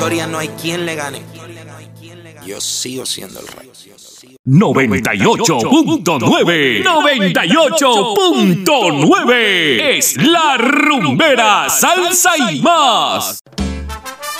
historia no hay quien le gane. Yo sigo siendo el rey. 98.9 98.9 es La Rumbera, salsa y más.